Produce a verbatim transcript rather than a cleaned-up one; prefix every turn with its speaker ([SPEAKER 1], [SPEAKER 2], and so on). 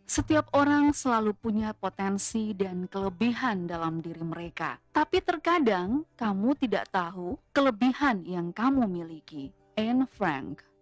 [SPEAKER 1] Setiap orang selalu punya potensi dan kelebihan dalam diri mereka, tapi terkadang kamu tidak tahu kelebihan yang kamu miliki. Anne Frank.